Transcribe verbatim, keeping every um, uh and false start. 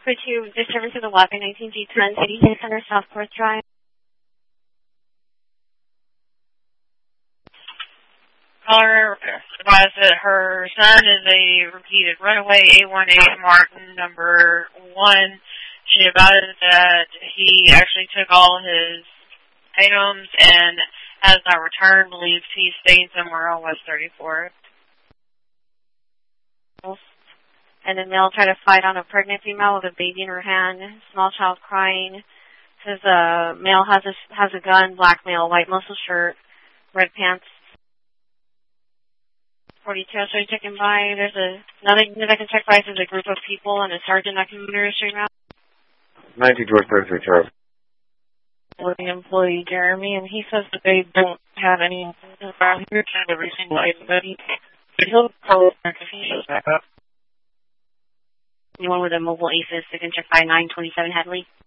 Put you disturbance to the Wapping nineteen G ten City Center Southport Drive. Caller advised that her son is a repeated runaway, A one eight Martin number one. She advised that he actually took all his items and has not returned, believes he's staying somewhere on West thirty-fourth. And the male tried to fight on a pregnant female with a baby in her hand, small child crying. Says the uh, male has a, has a gun, black male, white muscle shirt, red pants. forty-two, so you're checking by. There's a, another unit I can check by. There's a group of people and a sergeant I can monitor straight around. ninety George thirty-three, Charles. With the employee, Jeremy, and he says that they don't have any around here trying to reach anybody. He'll call us back if he shows back up. Anyone with a mobile AFIS that can check by nine twenty-seven Hadley?